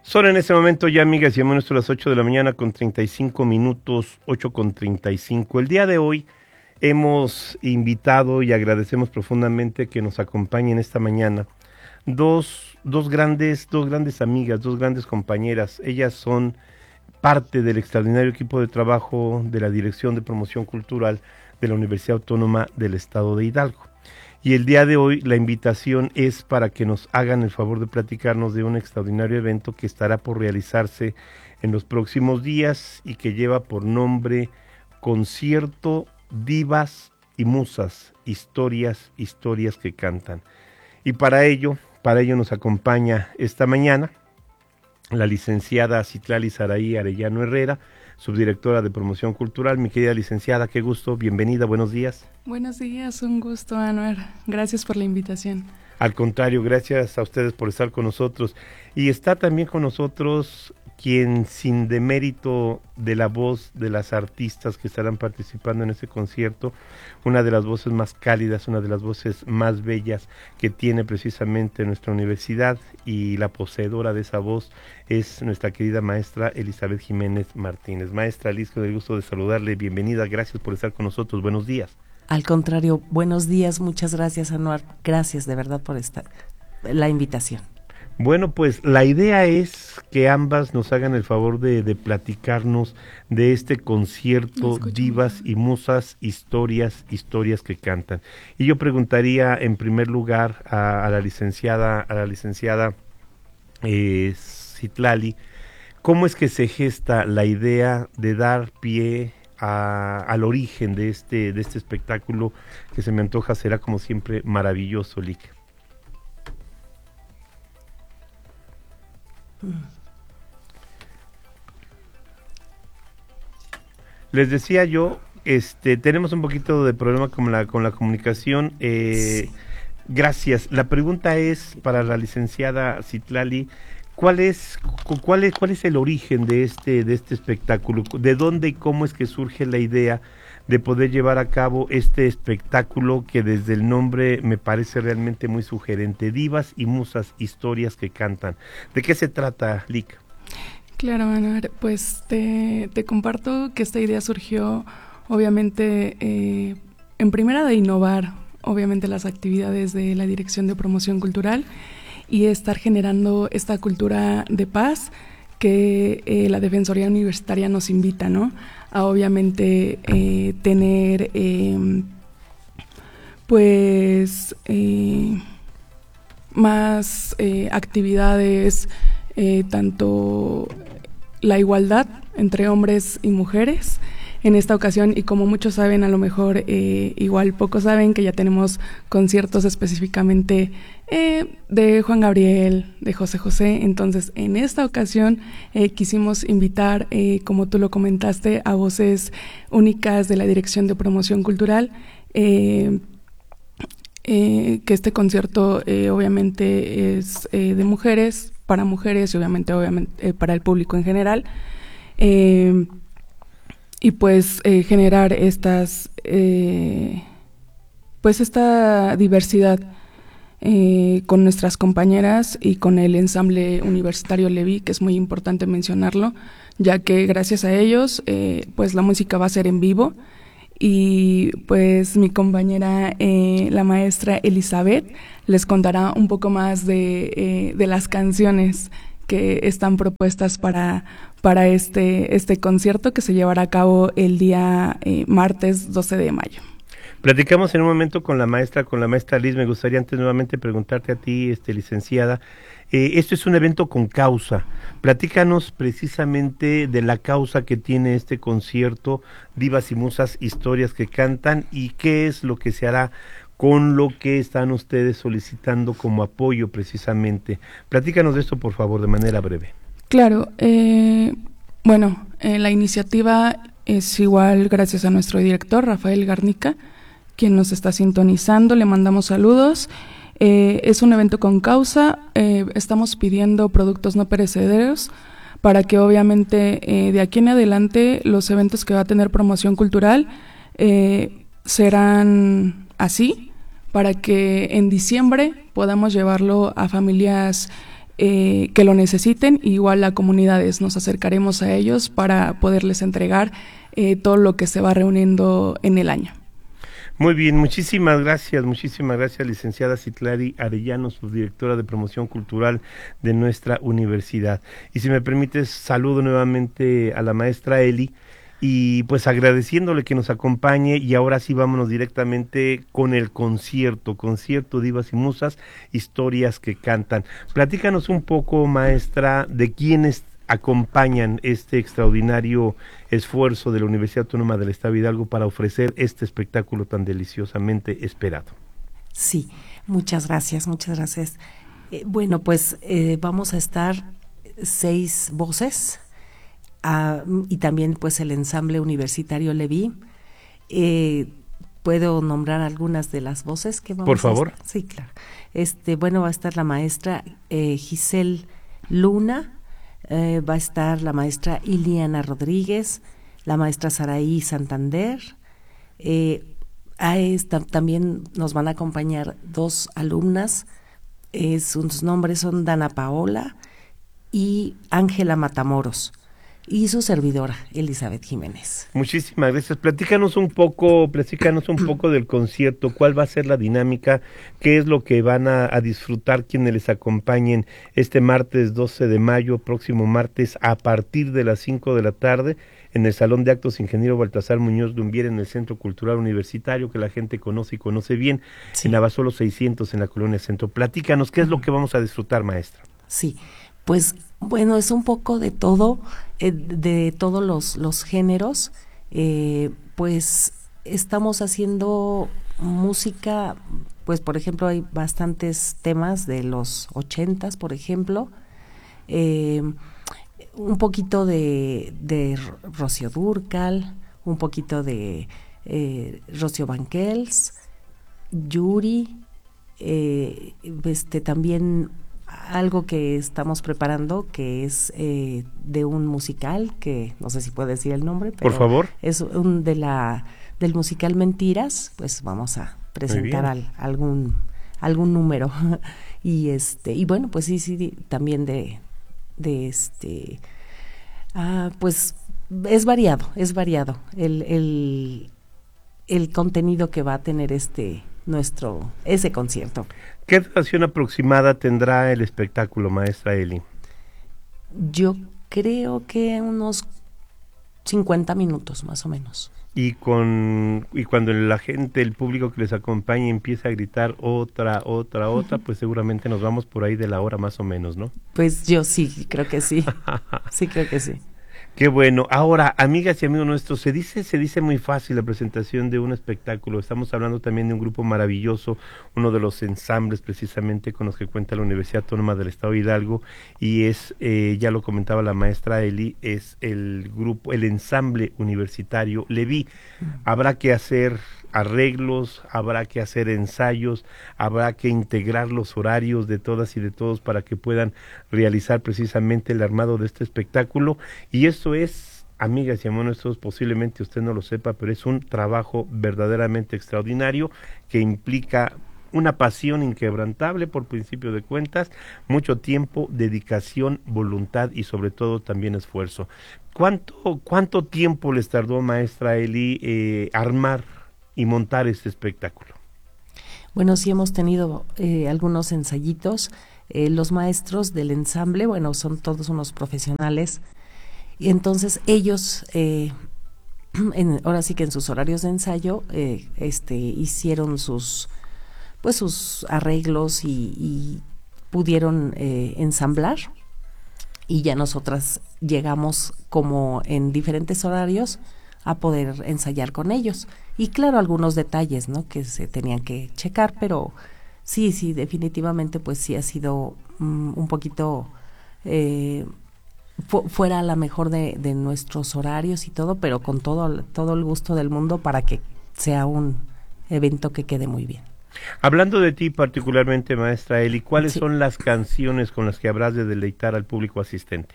Son en este momento ya, amigas y amigos, las 8 de la mañana con 35 minutos, 8 con 35. El día de hoy hemos invitado y agradecemos profundamente que nos acompañen esta mañana dos grandes amigas, dos grandes compañeras. Ellas son parte del extraordinario equipo de trabajo de la Dirección de Promoción Cultural de la Universidad Autónoma del Estado de Hidalgo. Y el día de hoy la invitación es para que nos hagan el favor de platicarnos de un extraordinario evento que estará por realizarse en los próximos días y que lleva por nombre Concierto Divas y Musas, historias que cantan. Y para ello nos acompaña esta mañana la licenciada Citlali Saraí Arellano Herrera, subdirectora de Promoción Cultural. Mi querida licenciada, qué gusto, bienvenida, buenos días. Buenos días, un gusto, Anuar. Gracias por la invitación. Al contrario, gracias a ustedes por estar con nosotros. Y está también con nosotros quien, sin demérito de la voz de las artistas que estarán participando en este concierto, una de las voces más cálidas, una de las voces más bellas que tiene precisamente nuestra universidad, y la poseedora de esa voz es nuestra querida maestra Elizabeth Jiménez Martínez. Maestra Liz, con el gusto de saludarle, bienvenida, gracias por estar con nosotros, buenos días. Al contrario, buenos días, muchas gracias, Anuar, gracias de verdad por la invitación. Bueno, pues la idea es que ambas nos hagan el favor de platicarnos de este concierto Divas y Musas, historias que cantan. Y yo preguntaría en primer lugar a la licenciada Citlali, ¿cómo es que se gesta la idea de dar pie al origen de este espectáculo que se me antoja será como siempre maravilloso, Lic? Les decía yo, tenemos un poquito de problema con la comunicación. Sí. Gracias. La pregunta es para la licenciada Citlali, ¿cuál es el origen de este espectáculo? ¿De dónde y cómo es que surge la idea de poder llevar a cabo este espectáculo que desde el nombre me parece realmente muy sugerente? Divas y Musas, historias que cantan. ¿De qué se trata, Lic? Claro, Ana, pues te comparto que esta idea surgió obviamente en primera de innovar obviamente las actividades de la Dirección de Promoción Cultural y estar generando esta cultura de paz que la Defensoría Universitaria nos invita, ¿no? A obviamente tener más actividades, tanto la igualdad entre hombres y mujeres en esta ocasión, y como muchos saben, a lo mejor igual pocos saben que ya tenemos conciertos específicamente de Juan Gabriel, de José José. Entonces en esta ocasión quisimos invitar, como tú lo comentaste, a voces únicas de la Dirección de Promoción Cultural, que este concierto obviamente es de mujeres, para mujeres y obviamente para el público en general, y pues generar esta diversidad con nuestras compañeras y con el ensamble universitario Levi, que es muy importante mencionarlo, ya que gracias a ellos pues la música va a ser en vivo. Y pues mi compañera, la maestra Elizabeth, les contará un poco más de las canciones que están propuestas para este concierto que se llevará a cabo el día martes 12 de mayo. Platicamos en un momento con la maestra Liz. Me gustaría antes nuevamente preguntarte a ti, licenciada, esto es un evento con causa. Platícanos precisamente de la causa que tiene este concierto, Divas y Musas, historias que cantan, y qué es lo que se hará con lo que están ustedes solicitando como apoyo precisamente. Platícanos de esto, por favor, de manera breve. Claro, la iniciativa es igual gracias a nuestro director, Rafael Garnica, quien nos está sintonizando, le mandamos saludos. Es un evento con causa, estamos pidiendo productos no perecederos para que obviamente de aquí en adelante los eventos que va a tener Promoción Cultural serán así, para que en diciembre podamos llevarlo a familias que lo necesiten. Igual a comunidades nos acercaremos a ellos para poderles entregar todo lo que se va reuniendo en el año. Muy bien, muchísimas gracias, licenciada Citlali Arellano, subdirectora de Promoción Cultural de nuestra universidad. Y si me permites, saludo nuevamente a la maestra Eli, y pues agradeciéndole que nos acompañe, y ahora sí vámonos directamente con el concierto Divas y Musas, historias que cantan. Platícanos un poco, maestra, de quiénes acompañan este extraordinario esfuerzo de la Universidad Autónoma del Estado de Hidalgo para ofrecer este espectáculo tan deliciosamente esperado. Sí, muchas gracias. Bueno, pues vamos a estar 6 voces, y también pues el ensamble universitario Leví. ¿Puedo nombrar algunas de las voces que vamos Por favor. a estar? Sí, claro. Bueno, va a estar la maestra Giselle Luna, va a estar la maestra Iliana Rodríguez, la maestra Saraí Santander. También nos van a acompañar 2 alumnas, sus nombres son Dana Paola y Ángela Matamoros, y su servidora, Elizabeth Jiménez. Muchísimas gracias. Platícanos un poco del concierto. ¿Cuál va a ser la dinámica? ¿Qué es lo que van a disfrutar quienes les acompañen este martes 12 de mayo, próximo martes, a partir de las 5 de la tarde, en el Salón de Actos Ingeniero Baltasar Muñoz Lumbier, en el Centro Cultural Universitario, que la gente conoce y conoce bien, sí, en Abasolo 600, en la Colonia Centro? Platícanos, ¿qué es lo que vamos a disfrutar, maestra? Sí, pues bueno, es un poco de todo, de todos los géneros. Pues estamos haciendo música, pues por ejemplo hay bastantes temas de los 80s, por ejemplo, un poquito de Rocío Dúrcal, un poquito de Rocío Banquels, Yuri, también algo que estamos preparando, que es de un musical, que no sé si puedo decir el nombre, pero por favor, es del musical Mentiras. Pues vamos a presentar algún número y bueno, pues sí, también pues es variado el contenido que va a tener ese concierto. ¿Qué duración aproximada tendrá el espectáculo, maestra Eli? Yo creo que unos 50 minutos más o menos. Y cuando la gente, el público que les acompaña empieza a gritar otra, pues seguramente nos vamos por ahí de la hora más o menos, ¿no? Pues yo sí, creo que sí. Sí, creo que sí. Qué bueno. Ahora, amigas y amigos nuestros, se dice muy fácil la presentación de un espectáculo. Estamos hablando también de un grupo maravilloso, uno de los ensambles precisamente con los que cuenta la Universidad Autónoma del Estado de Hidalgo, y es, ya lo comentaba la maestra Eli, es el ensamble universitario Leví. Habrá que hacer arreglos, habrá que hacer ensayos, habrá que integrar los horarios de todas y de todos para que puedan realizar precisamente el armado de este espectáculo. Y esto es, amigas y amigos nuestros, posiblemente usted no lo sepa, pero es un trabajo verdaderamente extraordinario que implica una pasión inquebrantable, por principio de cuentas, mucho tiempo, dedicación, voluntad y sobre todo también esfuerzo. ¿Cuánto tiempo les tardó, maestra Eli, armar y montar este espectáculo? Bueno, sí hemos tenido algunos ensayitos. Los maestros del ensamble, bueno, son todos unos profesionales, y entonces ellos, ahora sí que en sus horarios de ensayo, hicieron sus arreglos y pudieron ensamblar, y ya nosotras llegamos como en diferentes horarios a poder ensayar con ellos. Y claro, algunos detalles, ¿no?, que se tenían que checar, pero sí, definitivamente pues sí ha sido un poquito fuera a la mejor de nuestros horarios y todo, pero con todo el gusto del mundo para que sea un evento que quede muy bien. Hablando de ti particularmente, maestra Eli, ¿cuáles son las canciones con las que habrás de deleitar al público asistente?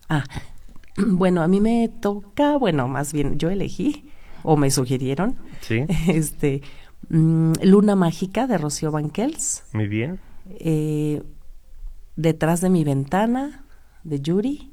Bueno, a mí me toca, más bien yo elegí, o me sugirieron, ¿sí? Luna Mágica de Rocío Banquels. Muy bien. Detrás de mi ventana, de Yuri,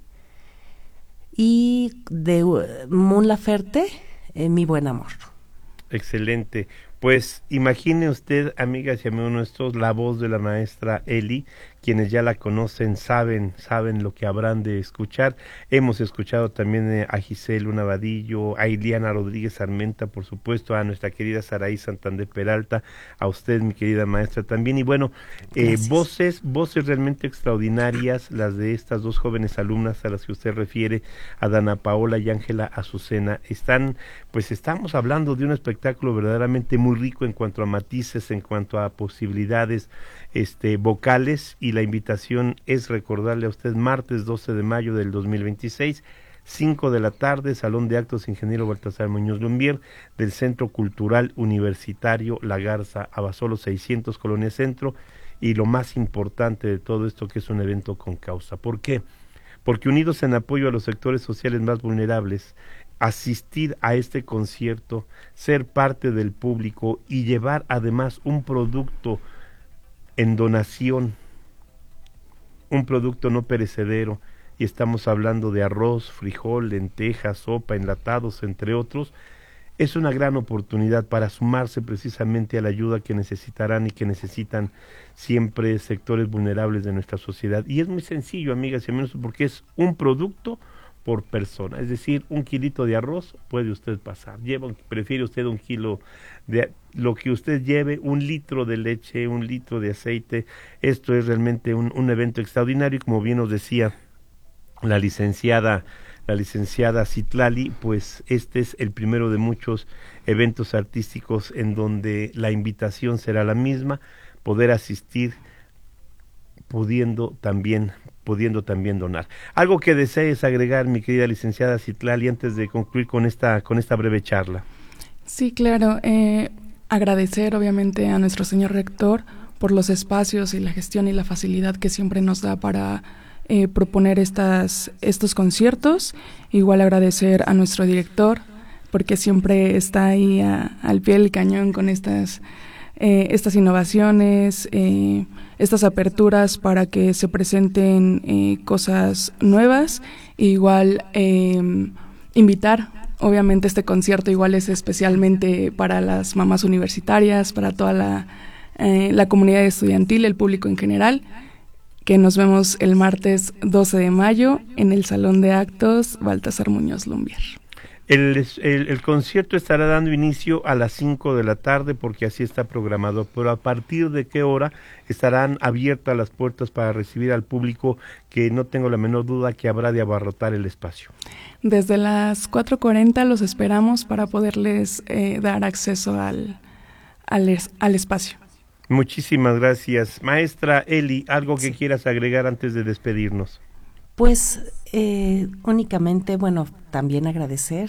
y de Mon Laferte, Mi buen amor. Excelente. Pues imagine usted, amigas y amigos nuestros, la voz de la maestra Eli. Quienes ya la conocen saben lo que habrán de escuchar. Hemos escuchado también a Giselle Luna Vadillo, a Iliana Rodríguez Armenta, por supuesto, a nuestra querida Saraí Santander Peralta, a usted, mi querida maestra, también. Y bueno, voces realmente extraordinarias, las de estas dos jóvenes alumnas a las que usted refiere, a Dana Paola y Ángela Azucena. Estamos hablando de un espectáculo verdaderamente muy rico en cuanto a matices, en cuanto a posibilidades vocales, y la invitación es recordarle a usted: martes 12 de mayo del 2026, 5 de la tarde, Salón de Actos Ingeniero Baltasar Muñoz Lumbier, del Centro Cultural Universitario La Garza, Abasolo 600, Colonia Centro. Y lo más importante de todo esto, que es un evento con causa. ¿Por qué? Porque unidos en apoyo a los sectores sociales más vulnerables, asistir a este concierto, ser parte del público y llevar además un producto en donación, un producto no perecedero, y estamos hablando de arroz, frijol, lentejas, sopa, enlatados, entre otros. Es una gran oportunidad para sumarse precisamente a la ayuda que necesitarán y que necesitan siempre sectores vulnerables de nuestra sociedad. Y es muy sencillo, amigas y amigos, porque es un producto por persona, es decir, 1 kilito de arroz puede usted pasar. Prefiere usted 1 kilo de lo que usted lleve, 1 litro de leche, 1 litro de aceite. Esto es realmente un evento extraordinario, y como bien nos decía la licenciada Citlali, pues este es el primero de muchos eventos artísticos en donde la invitación será la misma: poder asistir, pudiendo también donar. ¿Algo que desees agregar, mi querida licenciada Citlali, antes de concluir con esta breve charla? Sí, claro. Agradecer obviamente a nuestro señor rector por los espacios y la gestión y la facilidad que siempre nos da para proponer estos conciertos. Igual agradecer a nuestro director, porque siempre está ahí al pie del cañón con estas innovaciones, estas aperturas para que se presenten cosas nuevas. Igual invitar, obviamente este concierto igual es especialmente para las mamás universitarias, para toda la comunidad estudiantil, el público en general, que nos vemos el martes 12 de mayo en el Salón de Actos Baltasar Muñoz Lumbier. El concierto estará dando inicio a las 5 de la tarde, porque así está programado, pero ¿a partir de qué hora estarán abiertas las puertas para recibir al público, que no tengo la menor duda que habrá de abarrotar el espacio? Desde las 4:40 los esperamos para poderles dar acceso al espacio. Muchísimas gracias. Maestra Eli, ¿algo que quieras agregar antes de despedirnos? Pues únicamente, también agradecer,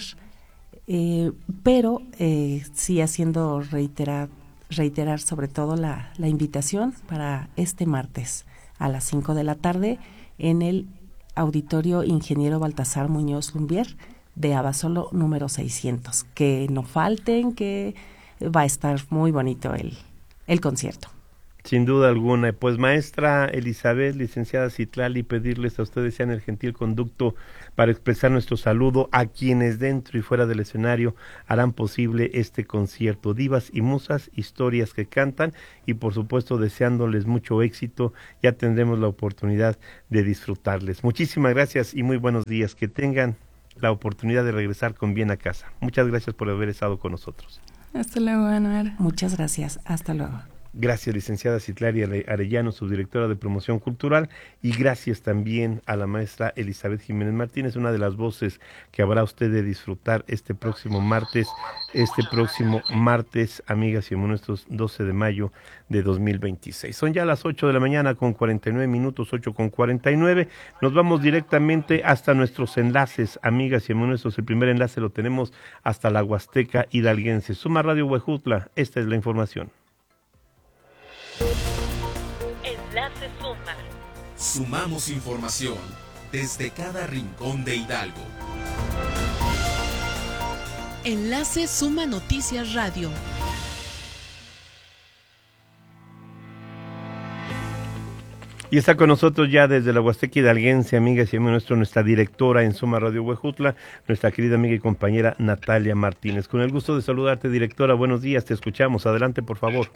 pero sí haciendo reiterar sobre todo la invitación para este martes a las 5 de la tarde en el Auditorio Ingeniero Baltasar Muñoz Lumbier de Abasolo número 600. Que no falten, que va a estar muy bonito el concierto. Sin duda alguna. Pues maestra Elizabeth, licenciada Citlali, pedirles a ustedes sean el gentil conducto para expresar nuestro saludo a quienes dentro y fuera del escenario harán posible este concierto. Divas y musas, historias que cantan, y por supuesto deseándoles mucho éxito. Ya tendremos la oportunidad de disfrutarles. Muchísimas gracias y muy buenos días. Que tengan la oportunidad de regresar con bien a casa. Muchas gracias por haber estado con nosotros. Hasta luego, Anuar. Muchas gracias. Hasta luego. Gracias, licenciada Citlali Arellano, subdirectora de Promoción Cultural, y gracias también a la maestra Elizabeth Jiménez Martínez, una de las voces que habrá usted de disfrutar este próximo martes, amigas y nuestros 12 de mayo de 2026. Son ya las 8 de la mañana con 49 minutos, 8:49. Nos vamos directamente hasta nuestros enlaces, amigas y nuestros. El primer enlace lo tenemos hasta la Huasteca hidalguense. Suma Radio Huejutla, esta es la información. Enlace Suma. Sumamos información desde cada rincón de Hidalgo. Enlace Suma Noticias Radio. Y está con nosotros ya desde la Huasteca Hidalguense, amigas y amigos nuestra directora en Suma Radio Huejutla, nuestra querida amiga y compañera Natalia Martínez. Con el gusto de saludarte, directora. Buenos días, te escuchamos. Adelante, por favor.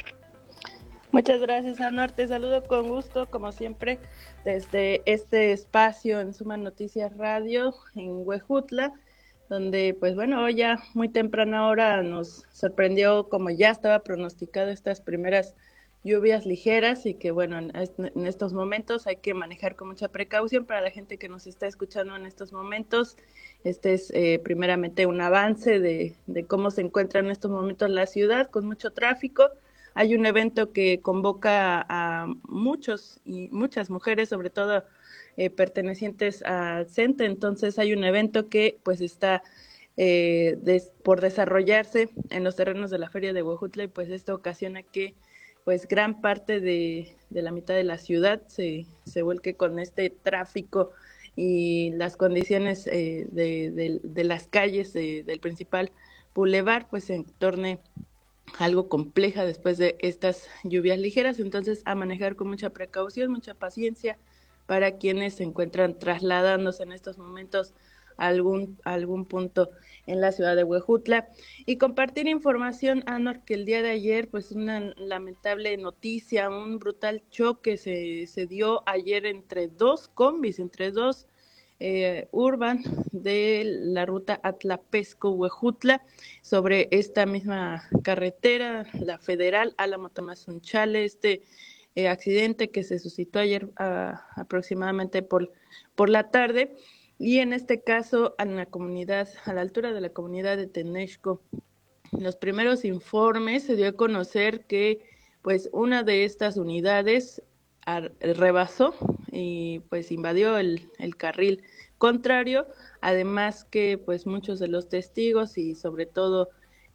Muchas gracias, Anuar. Te saludo con gusto, como siempre, desde este espacio en Suma Noticias Radio en Huejutla, donde, pues bueno, hoy ya muy temprana hora nos sorprendió, como ya estaba pronosticado, estas primeras lluvias ligeras y que, bueno, en estos momentos hay que manejar con mucha precaución. Para la gente que nos está escuchando en estos momentos, este es primeramente un avance de cómo se encuentra en estos momentos la ciudad, con mucho tráfico. Hay un evento que convoca a muchos y muchas mujeres, sobre todo pertenecientes al CENTE. Entonces hay un evento que pues está por desarrollarse en los terrenos de la Feria de Huejutla, y pues esto ocasiona que pues gran parte de la mitad de la ciudad se vuelque con este tráfico, y las condiciones de las calles del principal bulevar pues se torne algo compleja después de estas lluvias ligeras. Entonces, a manejar con mucha precaución, mucha paciencia para quienes se encuentran trasladándose en estos momentos a algún punto en la ciudad de Huejutla. Y compartir información, Anor, que el día de ayer, pues una lamentable noticia, un brutal choque se dio ayer entre dos combis, entre dos urban de la ruta Atlapesco-Huejutla, sobre esta misma carretera, la federal Álamo-Tamazunchale. Accidente que se suscitó ayer aproximadamente por la tarde, y en este caso a la altura de la comunidad de Tenexco. Los primeros informes se dio a conocer que pues una de estas unidades rebasó y pues invadió el carril contrario, además que pues muchos de los testigos y sobre todo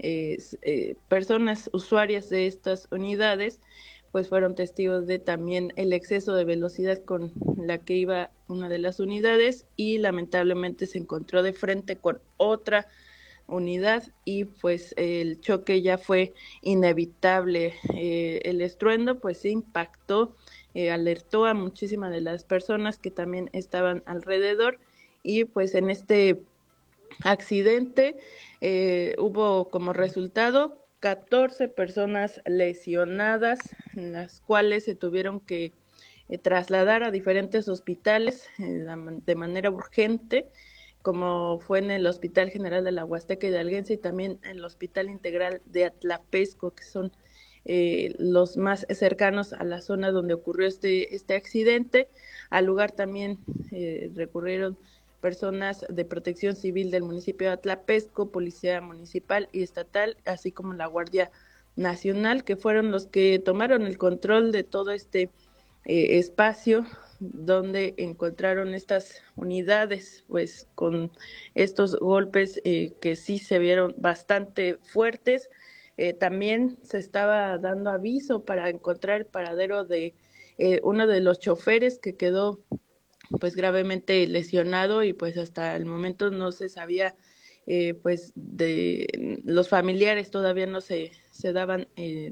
personas usuarias de estas unidades pues fueron testigos de también el exceso de velocidad con la que iba una de las unidades, y lamentablemente se encontró de frente con otra unidad y pues el choque ya fue inevitable. El estruendo pues sí impactó, alertó a muchísimas de las personas que también estaban alrededor, y pues en este accidente hubo como resultado 14 personas lesionadas, las cuales se tuvieron que trasladar a diferentes hospitales de manera urgente, como fue en el Hospital General de la Huasteca Hidalguense y también en el Hospital Integral de Atlapesco, que son los más cercanos a la zona donde ocurrió este accidente. Al lugar también recurrieron personas de Protección Civil del municipio de Atlapesco, Policía Municipal y Estatal, así como la Guardia Nacional, que fueron los que tomaron el control de todo este espacio donde encontraron estas unidades, pues con estos golpes que sí se vieron bastante fuertes. También se estaba dando aviso para encontrar el paradero de uno de los choferes, que quedó pues gravemente lesionado, y pues hasta el momento no se sabía, pues de los familiares todavía no se daban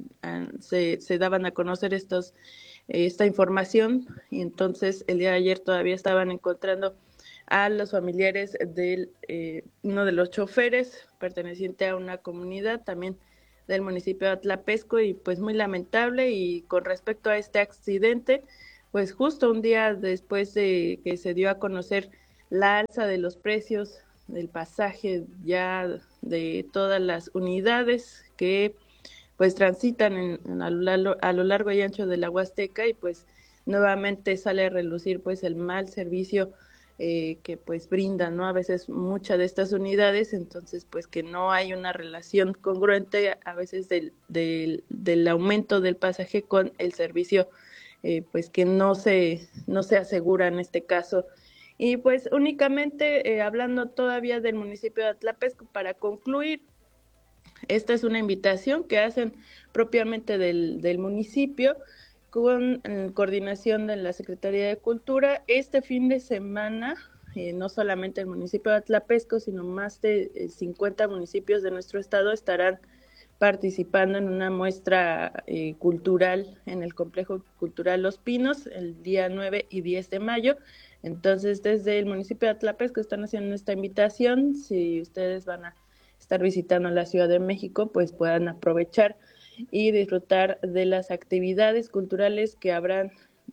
se daban a conocer esta información, y entonces el día de ayer todavía estaban encontrando a los familiares de uno de los choferes perteneciente a una comunidad también del municipio de Atlapesco, y pues muy lamentable. Y con respecto a este accidente, pues justo un día después de que se dio a conocer la alza de los precios del pasaje ya de todas las unidades que pues transitan a lo largo y ancho de la Huasteca, y pues nuevamente sale a relucir pues el mal servicio que pues brindan, ¿no? A veces muchas de estas unidades, entonces pues que no hay una relación congruente a veces del aumento del pasaje con el servicio pues que no se asegura en este caso. Y pues únicamente hablando todavía del municipio de Atlapesco, para concluir, esta es una invitación que hacen propiamente del municipio con coordinación de la Secretaría de Cultura. Este fin de semana, no solamente el municipio de Atlapesco, sino más de 50 municipios de nuestro estado estarán participando en una muestra cultural en el Complejo Cultural Los Pinos el día 9 y 10 de mayo. Entonces, desde el municipio de Atlapesco están haciendo esta invitación. Si ustedes van a estar visitando la Ciudad de México, pues puedan aprovechar y disfrutar de las actividades culturales que habrán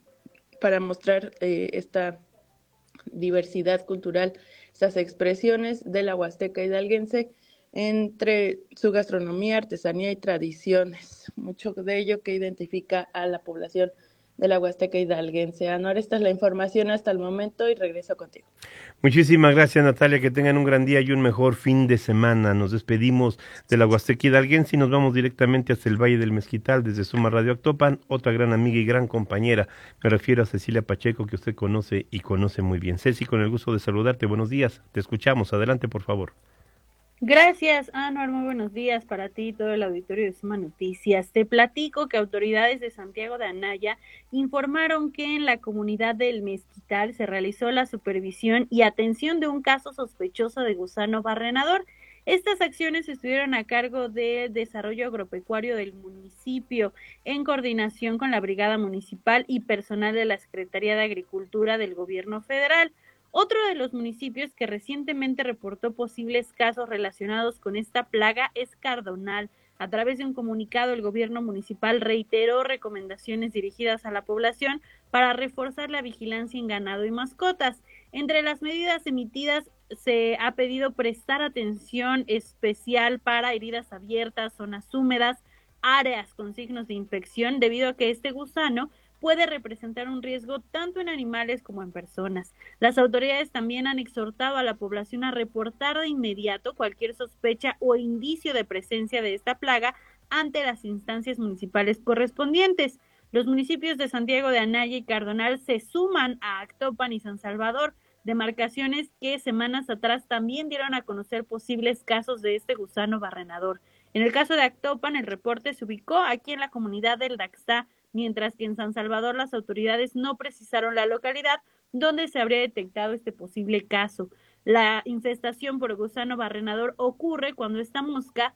para mostrar esta diversidad cultural, estas expresiones de la Huasteca hidalguense entre su gastronomía, artesanía y tradiciones. Mucho de ello que identifica a la población de la Huasteca hidalguense. Anuar, esta es la información hasta el momento y regreso contigo. Muchísimas gracias, Natalia, que tengan un gran día y un mejor fin de semana. Nos despedimos de la Huasteca hidalguense y nos vamos directamente hacia el Valle del Mezquital desde Suma Radio Actopan, otra gran amiga y gran compañera. Me refiero a Cecilia Pacheco, que usted conoce y conoce muy bien. Ceci, con el gusto de saludarte, buenos días, te escuchamos, adelante por favor. Gracias, Anuar, muy buenos días para ti y todo el auditorio de Suma Noticias. Te platico que autoridades de Santiago de Anaya informaron que en la comunidad del Mezquital se realizó la supervisión y atención de un caso sospechoso de gusano barrenador. Estas acciones estuvieron a cargo del desarrollo agropecuario del municipio, en coordinación con la Brigada Municipal y personal de la Secretaría de Agricultura del Gobierno Federal. Otro de los municipios que recientemente reportó posibles casos relacionados con esta plaga es Cardonal. A través de un comunicado, el gobierno municipal reiteró recomendaciones dirigidas a la población para reforzar la vigilancia en ganado y mascotas. Entre las medidas emitidas se ha pedido prestar atención especial para heridas abiertas, zonas húmedas, áreas con signos de infección, debido a que este gusano puede representar un riesgo tanto en animales como en personas. Las autoridades también han exhortado a la población a reportar de inmediato cualquier sospecha o indicio de presencia de esta plaga ante las instancias municipales correspondientes. Los municipios de Santiago de Anaya y Cardonal se suman a Actopan y San Salvador, demarcaciones que semanas atrás también dieron a conocer posibles casos de este gusano barrenador. En el caso de Actopan, el reporte se ubicó aquí en la comunidad del Daxá, mientras que en San Salvador las autoridades no precisaron la localidad donde se habría detectado este posible caso. La infestación por gusano barrenador ocurre cuando esta mosca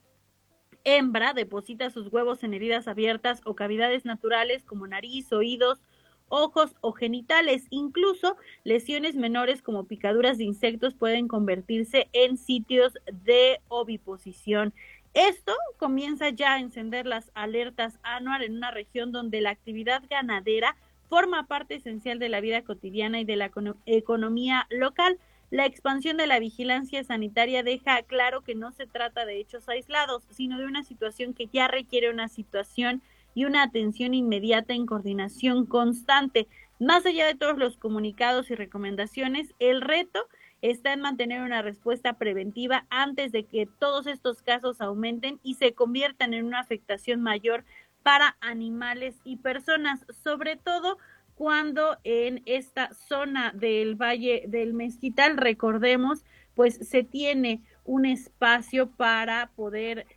hembra deposita sus huevos en heridas abiertas o cavidades naturales como nariz, oídos, ojos o genitales. Incluso lesiones menores como picaduras de insectos pueden convertirse en sitios de oviposición. Esto comienza ya a encender las alertas anual en una región donde la actividad ganadera forma parte esencial de la vida cotidiana y de la economía local. La expansión de la vigilancia sanitaria deja claro que no se trata de hechos aislados, sino de una situación que ya requiere una situación y una atención inmediata en coordinación constante. Más allá de todos los comunicados y recomendaciones, el reto está en mantener una respuesta preventiva antes de que todos estos casos aumenten y se conviertan en una afectación mayor para animales y personas, sobre todo cuando en esta zona del Valle del Mezquital, recordemos, pues se tiene un espacio para poder,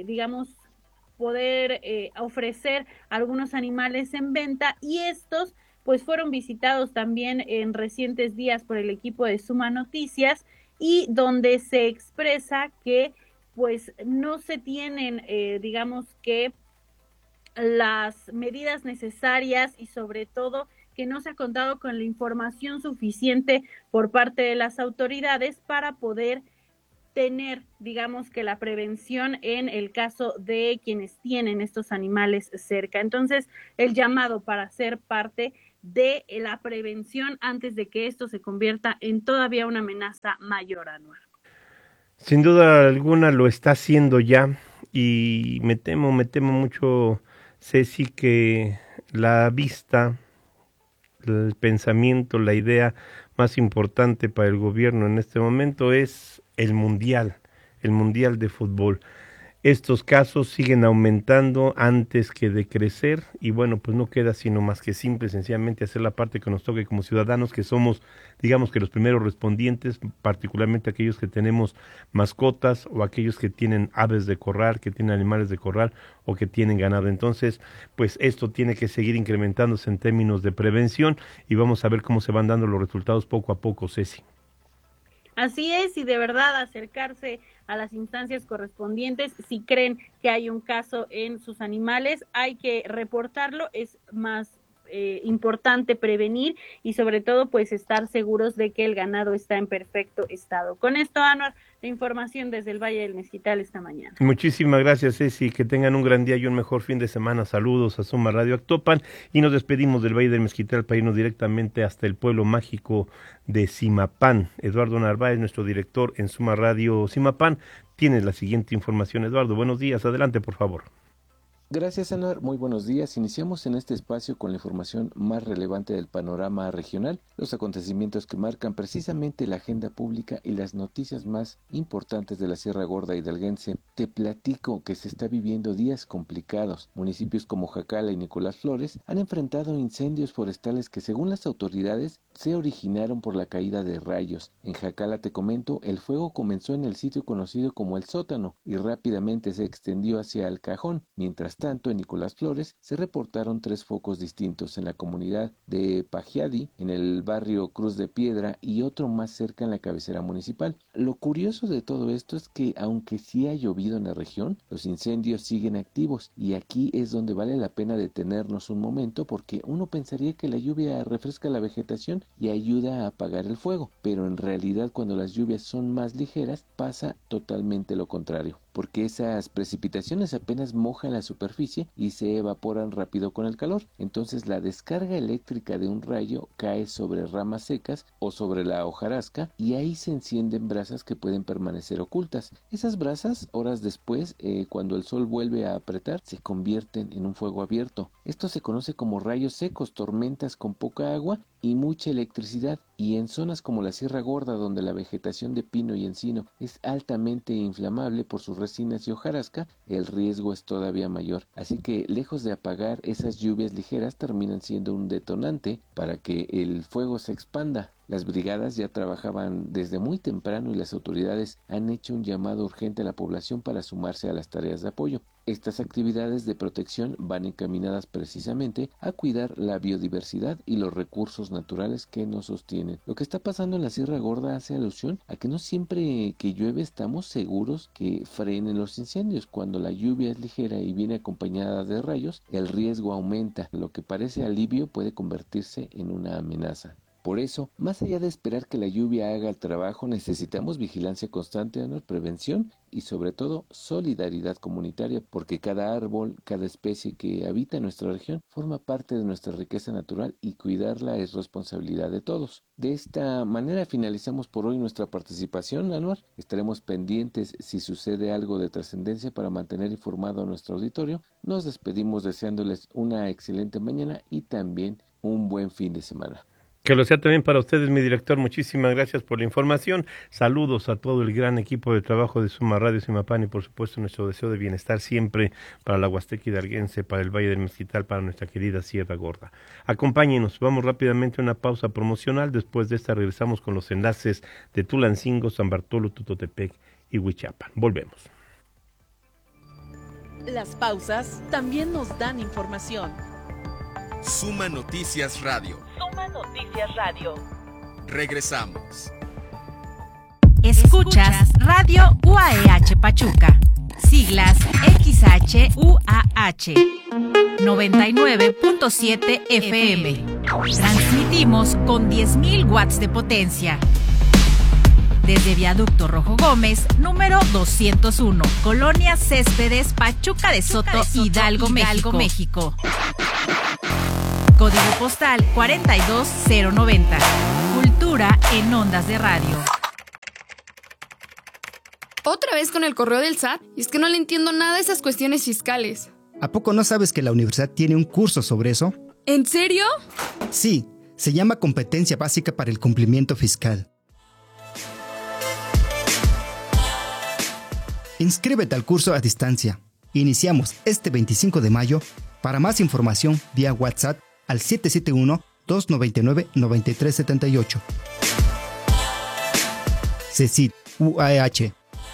ofrecer algunos animales en venta, y estos pues fueron visitados también en recientes días por el equipo de Suma Noticias, y donde se expresa que pues no se tienen, las medidas necesarias, y sobre todo que no se ha contado con la información suficiente por parte de las autoridades para poder tener, la prevención en el caso de quienes tienen estos animales cerca. Entonces, el llamado para ser parte de la prevención antes de que esto se convierta en todavía una amenaza mayor, Anuar. Sin duda alguna lo está haciendo ya, y me temo mucho, Ceci, que la vista, el pensamiento, la idea más importante para el gobierno en este momento es el mundial de fútbol. Estos casos siguen aumentando antes que decrecer, y bueno, pues no queda sino más que simple y sencillamente hacer la parte que nos toque como ciudadanos, que somos, que los primeros respondientes, particularmente aquellos que tenemos mascotas o aquellos que tienen aves de corral, que tienen animales de corral o que tienen ganado. Entonces, pues esto tiene que seguir incrementándose en términos de prevención, y vamos a ver cómo se van dando los resultados poco a poco, Ceci. Así es, y de verdad acercarse a las instancias correspondientes. Si creen que hay un caso en sus animales, hay que reportarlo. Es más importante prevenir y sobre todo pues estar seguros de que el ganado está en perfecto estado. Con esto, Anuar, la información desde el Valle del Mezquital esta mañana. Muchísimas gracias, Ceci, que tengan un gran día y un mejor fin de semana. Saludos a Suma Radio Actopan y nos despedimos del Valle del Mezquital para irnos directamente hasta el pueblo mágico de Zimapán. Eduardo Narváez, nuestro director en Suma Radio Zimapán, tiene la siguiente información. Eduardo, buenos días, adelante por favor. Gracias, Anar. Muy buenos días. Iniciamos en este espacio con la información más relevante del panorama regional, los acontecimientos que marcan precisamente la agenda pública y las noticias más importantes de la Sierra Gorda hidalguense. Te platico que se está viviendo días complicados. Municipios como Jacala y Nicolás Flores han enfrentado incendios forestales que, según las autoridades, se originaron por la caída de rayos. En Jacala, te comento, el fuego comenzó en el sitio conocido como El Sótano y rápidamente se extendió hacia El Cajón. Mientras tanto, en Nicolás Flores se reportaron 3 focos distintos en la comunidad de Pajiadi, en el barrio Cruz de Piedra y otro más cerca en la cabecera municipal. Lo curioso de todo esto es que aunque sí ha llovido en la región, los incendios siguen activos y aquí es donde vale la pena detenernos un momento porque uno pensaría que la lluvia refresca la vegetación y ayuda a apagar el fuego, pero en realidad cuando las lluvias son más ligeras pasa totalmente lo contrario, porque esas precipitaciones apenas mojan la superficie y se evaporan rápido con el calor. Entonces la descarga eléctrica de un rayo cae sobre ramas secas o sobre la hojarasca y ahí se encienden brasas que pueden permanecer ocultas. Esas brasas, horas después, cuando el sol vuelve a apretar, se convierten en un fuego abierto. Esto se conoce como rayos secos, tormentas con poca agua y mucha electricidad, y en zonas como la Sierra Gorda, donde la vegetación de pino y encino es altamente inflamable por sus resinas y hojarasca, el riesgo es todavía mayor. Así que lejos de apagar, esas lluvias ligeras terminan siendo un detonante para que el fuego se expanda. Las brigadas ya trabajaban desde muy temprano y las autoridades han hecho un llamado urgente a la población para sumarse a las tareas de apoyo. Estas actividades de protección van encaminadas precisamente a cuidar la biodiversidad y los recursos naturales que nos sostienen. Lo que está pasando en la Sierra Gorda hace alusión a que no siempre que llueve estamos seguros que frenen los incendios. Cuando la lluvia es ligera y viene acompañada de rayos, el riesgo aumenta. Lo que parece alivio puede convertirse en una amenaza. Por eso, más allá de esperar que la lluvia haga el trabajo, necesitamos vigilancia constante, prevención y sobre todo solidaridad comunitaria, porque cada árbol, cada especie que habita nuestra región forma parte de nuestra riqueza natural y cuidarla es responsabilidad de todos. De esta manera finalizamos por hoy nuestra participación, Anuar. Estaremos pendientes si sucede algo de trascendencia para mantener informado a nuestro auditorio. Nos despedimos deseándoles una excelente mañana y también un buen fin de semana. Que lo sea también para ustedes, mi director. Muchísimas gracias por la información. Saludos a todo el gran equipo de trabajo de Suma Radio Zimapán y por supuesto nuestro deseo de bienestar siempre para la Huasteca hidalguense, para el Valle del Mezquital, para nuestra querida Sierra Gorda. Acompáñenos, vamos rápidamente a una pausa promocional. Después de esta regresamos con los enlaces de Tulancingo, San Bartolo, Tutotepec y Huichapan. Volvemos. Las pausas también nos dan información. Suma Noticias Radio. Suma Noticias Radio. Regresamos. Escuchas Radio UAEH Pachuca. Siglas XHUAH. 99.7 FM. Transmitimos con 10.000 watts de potencia. Desde Viaducto Rojo Gómez, número 201, Colonia Céspedes, Pachuca de Soto, Hidalgo, México. Código postal 42090. Cultura en ondas de radio. ¿Otra vez con el correo del SAT? Y es que no le entiendo nada a esas cuestiones fiscales. ¿A poco no sabes que la universidad tiene un curso sobre eso? ¿En serio? Sí, se llama Competencia Básica para el Cumplimiento Fiscal. Inscríbete al curso a distancia. Iniciamos este 25 de mayo. Para más información, vía WhatsApp al 771-299-9378. CECIT, UAEH.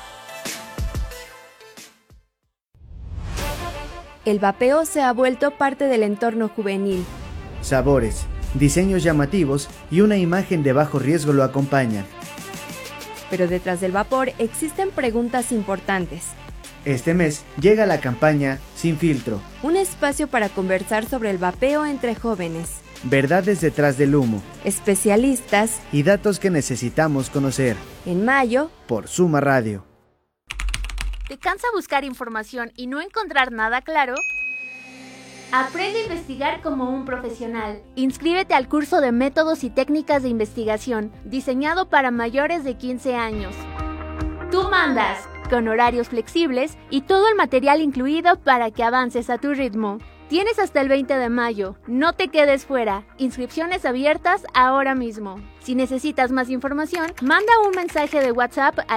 El vapeo se ha vuelto parte del entorno juvenil. Sabores, diseños llamativos y una imagen de bajo riesgo lo acompañan. Pero detrás del vapor existen preguntas importantes. Este mes llega la campaña Sin Filtro. Un espacio para conversar sobre el vapeo entre jóvenes. Verdades detrás del humo. Especialistas. Y datos que necesitamos conocer. En mayo. Por Suma Radio. ¿Te cansa buscar información y no encontrar nada claro? Aprende a investigar como un profesional. Inscríbete al curso de métodos y técnicas de investigación, diseñado para mayores de 15 años. Tú mandas, con horarios flexibles y todo el material incluido para que avances a tu ritmo. Tienes hasta el 20 de mayo, no te quedes fuera. Inscripciones abiertas ahora mismo. Si necesitas más información, manda un mensaje de WhatsApp al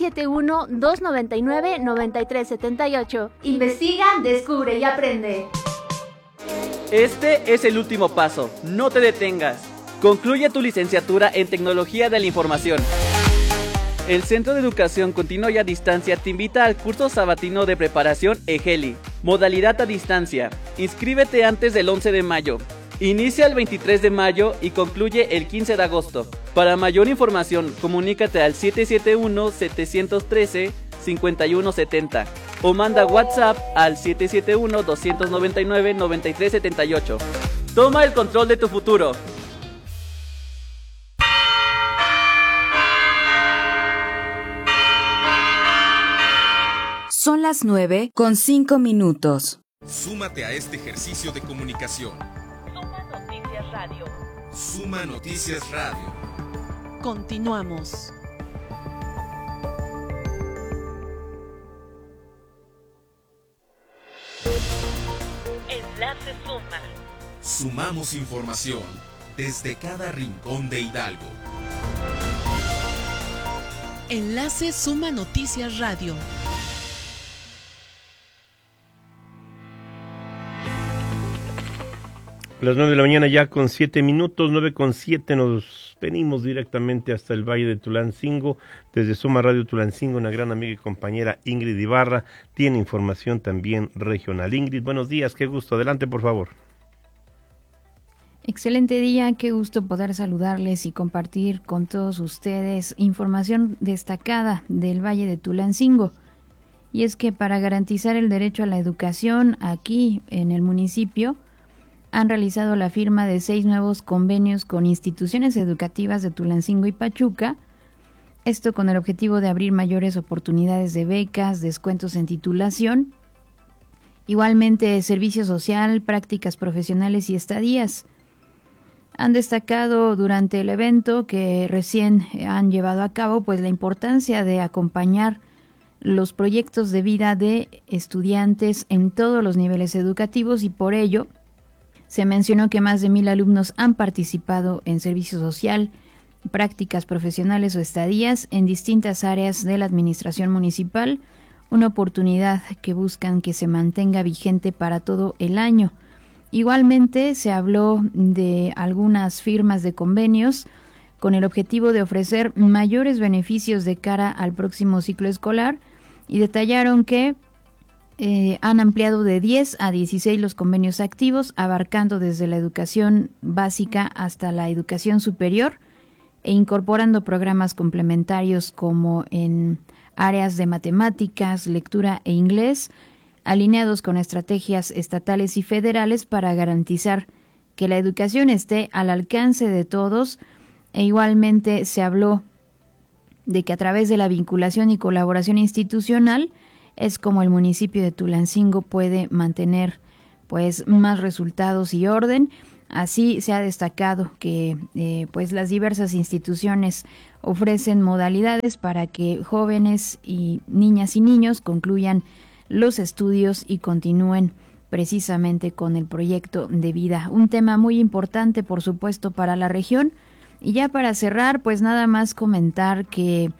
771-299-9378. Investiga, descubre y aprende. Este es el último paso, no te detengas. Concluye tu licenciatura en Tecnología de la Información. El Centro de Educación Continua y a Distancia te invita al curso sabatino de preparación EGELI, modalidad a distancia. Inscríbete antes del 11 de mayo. Inicia el 23 de mayo y concluye el 15 de agosto. Para mayor información, comunícate al 771-713-5170 o manda WhatsApp al 771-299-9378. Toma el control de tu futuro. Son las 9:05. Súmate a este ejercicio de comunicación. Suma Noticias Radio. Suma Noticias Radio. Continuamos. Enlace Suma. Sumamos información desde cada rincón de Hidalgo. Enlace Suma Noticias Radio. Las 9 de la mañana ya con 7 minutos, 9:07 nos venimos directamente hasta el Valle de Tulancingo. Desde Suma Radio Tulancingo, una gran amiga y compañera Ingrid Ibarra tiene información también regional. Ingrid, buenos días, qué gusto. Adelante, por favor. Excelente día, qué gusto poder saludarles y compartir con todos ustedes información destacada del Valle de Tulancingo. Y es que para garantizar el derecho a la educación aquí en el municipio, han realizado la firma de 6 nuevos convenios con instituciones educativas de Tulancingo y Pachuca, esto con el objetivo de abrir mayores oportunidades de becas, descuentos en titulación, igualmente servicio social, prácticas profesionales y estadías. Han destacado durante el evento que recién han llevado a cabo pues la importancia de acompañar los proyectos de vida de estudiantes en todos los niveles educativos y por ello se mencionó que más de 1,000 alumnos han participado en servicio social, prácticas profesionales o estadías en distintas áreas de la administración municipal, una oportunidad que buscan que se mantenga vigente para todo el año. Igualmente se habló de algunas firmas de convenios con el objetivo de ofrecer mayores beneficios de cara al próximo ciclo escolar y detallaron que han ampliado de 10 a 16 los convenios activos, abarcando desde la educación básica hasta la educación superior e incorporando programas complementarios como en áreas de matemáticas, lectura e inglés, alineados con estrategias estatales y federales para garantizar que la educación esté al alcance de todos. E igualmente se habló de que a través de la vinculación y colaboración institucional es como el municipio de Tulancingo puede mantener pues más resultados y orden. Así se ha destacado que pues las diversas instituciones ofrecen modalidades para que jóvenes y niñas y niños concluyan los estudios y continúen precisamente con el proyecto de vida. Un tema muy importante, por supuesto, para la región. Y ya para cerrar, pues nada más comentar que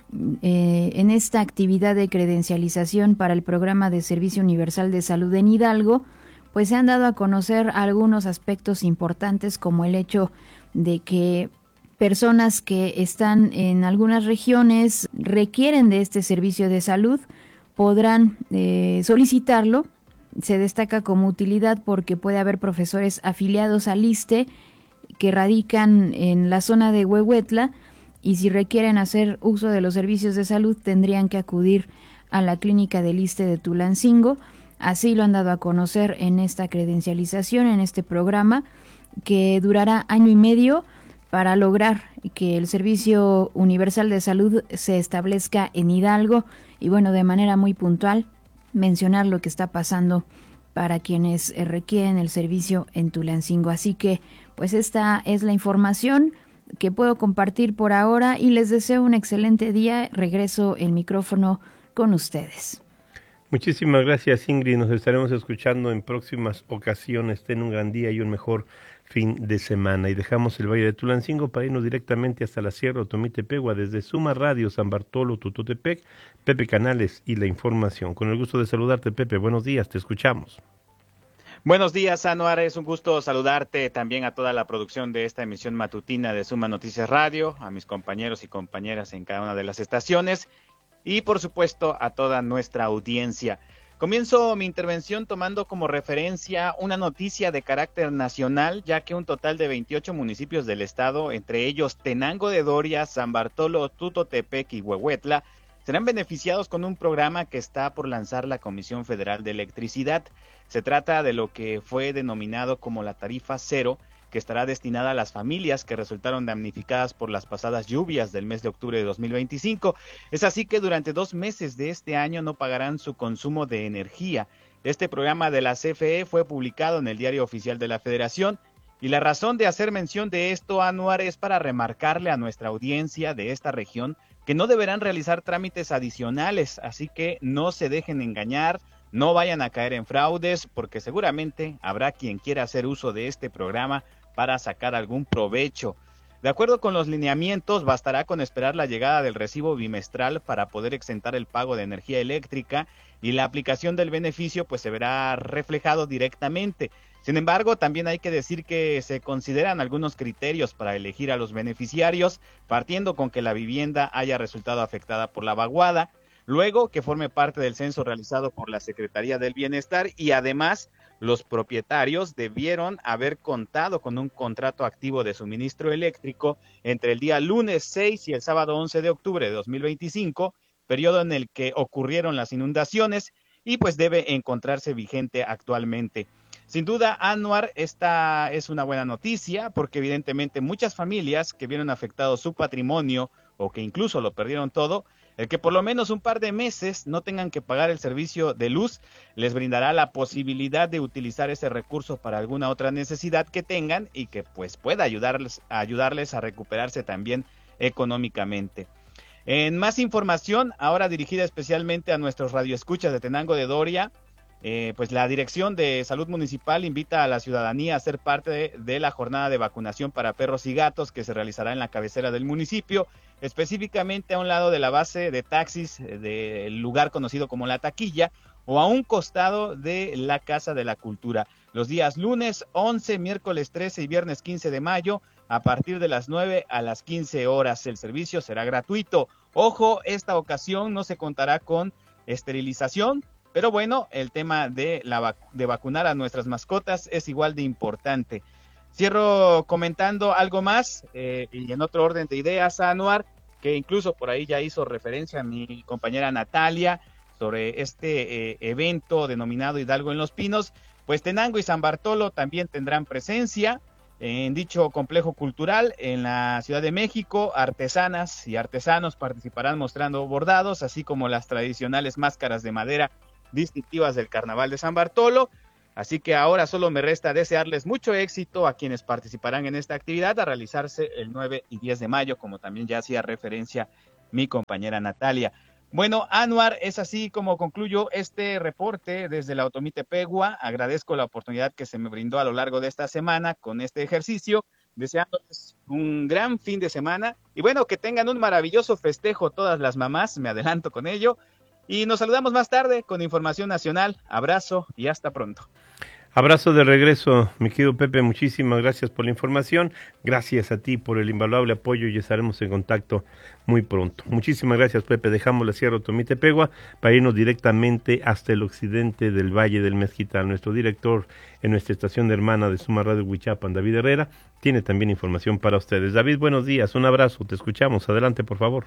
en esta actividad de credencialización para el Programa de Servicio Universal de Salud en Hidalgo, pues se han dado a conocer algunos aspectos importantes como el hecho de que personas que están en algunas regiones requieren de este servicio de salud podrán solicitarlo. Se destaca como utilidad porque puede haber profesores afiliados al ISSSTE que radican en la zona de Huehuetla y si requieren hacer uso de los servicios de salud tendrían que acudir a la clínica del ISSSTE de Tulancingo. Así lo han dado a conocer en esta credencialización, en este programa que durará 1 año y medio para lograr que el Servicio Universal de Salud se establezca en Hidalgo y bueno, de manera muy puntual mencionar lo que está pasando para quienes requieren el servicio en Tulancingo. Así que pues esta es la información que puedo compartir por ahora y les deseo un excelente día. Regreso el micrófono con ustedes. Muchísimas gracias, Ingrid. Nos estaremos escuchando en próximas ocasiones. Ten un gran día y un mejor fin de semana. Y dejamos el Valle de Tulancingo para irnos directamente hasta la Sierra Otomí-Tepegua, desde Suma Radio, San Bartolo, Tututepec, Pepe Canales y la información. Con el gusto de saludarte, Pepe. Buenos días, te escuchamos. Buenos días, Anuar. Es un gusto saludarte, también a toda la producción de esta emisión matutina de Suma Noticias Radio, a mis compañeros y compañeras en cada una de las estaciones y, por supuesto, a toda nuestra audiencia. Comienzo mi intervención tomando como referencia una noticia de carácter nacional, ya que un total de 28 municipios del estado, entre ellos Tenango de Doria, San Bartolo, Tutotepec y Huehuetla, serán beneficiados con un programa que está por lanzar la Comisión Federal de Electricidad. Se trata de lo que fue denominado como la tarifa cero, que estará destinada a las familias que resultaron damnificadas por las pasadas lluvias del mes de octubre de 2025. Es así que durante 2 meses de este año no pagarán su consumo de energía. Este programa de la CFE fue publicado en el Diario Oficial de la Federación y la razón de hacer mención de esto, Anuar, es para remarcarle a nuestra audiencia de esta región que no deberán realizar trámites adicionales, así que no se dejen engañar, no vayan a caer en fraudes, porque seguramente habrá quien quiera hacer uso de este programa para sacar algún provecho. De acuerdo con los lineamientos, bastará con esperar la llegada del recibo bimestral para poder exentar el pago de energía eléctrica y la aplicación del beneficio pues se verá reflejado directamente. Sin embargo, también hay que decir que se consideran algunos criterios para elegir a los beneficiarios, partiendo con que la vivienda haya resultado afectada por la vaguada, luego que forme parte del censo realizado por la Secretaría del Bienestar y además los propietarios debieron haber contado con un contrato activo de suministro eléctrico entre el día lunes 6 y el sábado 11 de octubre de 2025, periodo en el que ocurrieron las inundaciones y pues debe encontrarse vigente actualmente. Sin duda, Anuar, esta es una buena noticia porque evidentemente muchas familias que vieron afectado su patrimonio o que incluso lo perdieron todo, el que por lo menos un par de meses no tengan que pagar el servicio de luz les brindará la posibilidad de utilizar ese recurso para alguna otra necesidad que tengan y que pues pueda ayudarles a recuperarse también económicamente. En más información, ahora dirigida especialmente a nuestros radioescuchas de Tenango de Doria, pues la Dirección de Salud Municipal invita a la ciudadanía a ser parte de la jornada de vacunación para perros y gatos que se realizará en la cabecera del municipio, específicamente a un lado de la base de taxis del lugar conocido como La Taquilla o a un costado de la Casa de la Cultura. Los días lunes 11, miércoles 13 y viernes 15 de mayo a partir de las 9 a las 15 horas. El servicio será gratuito. Ojo, esta ocasión no se contará con esterilización, pero bueno, el tema de vacunar a nuestras mascotas es igual de importante. Cierro comentando algo más y en otro orden de ideas, Anuar, que incluso por ahí ya hizo referencia a mi compañera Natalia sobre este evento denominado Hidalgo en los Pinos. Pues Tenango y San Bartolo también tendrán presencia en dicho complejo cultural. En la Ciudad de México, artesanas y artesanos participarán mostrando bordados, así como las tradicionales máscaras de madera distintivas del Carnaval de San Bartolo. Así que ahora solo me resta desearles mucho éxito a quienes participarán en esta actividad a realizarse el 9 y 10 de mayo, como también ya hacía referencia mi compañera Natalia. Bueno, Anuar, es así como concluyo este reporte desde la Otomí Tepegua. Agradezco la oportunidad que se me brindó a lo largo de esta semana con este ejercicio, deseándoles un gran fin de semana y bueno, que tengan un maravilloso festejo todas las mamás, me adelanto con ello. Y nos saludamos más tarde con información nacional. Abrazo y hasta pronto. Abrazo de regreso, mi querido Pepe, muchísimas gracias por la información, gracias a ti por el invaluable apoyo y estaremos en contacto muy pronto. Muchísimas gracias, Pepe. Dejamos la Sierra Otomí-Tepegua para irnos directamente hasta el occidente del Valle del Mezquital. Nuestro director en nuestra estación hermana de Suma Radio Huichapan, David Herrera, tiene también información para ustedes. David, buenos días, un abrazo, te escuchamos, adelante por favor.